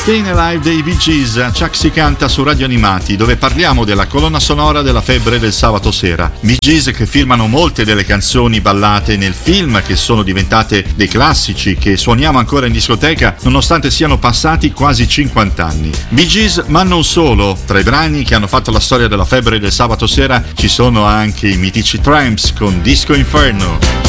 Staying Alive dei Bee Gees, Chuck si canta su Radio Animati, dove parliamo della colonna sonora della febbre del sabato sera. Bee Gees che firmano molte delle canzoni ballate nel film, che sono diventate dei classici, che suoniamo ancora in discoteca nonostante siano passati quasi 50 anni. Bee Gees, ma non solo. Tra i brani che hanno fatto la storia della febbre del sabato sera ci sono anche i mitici Tramps con Disco Inferno.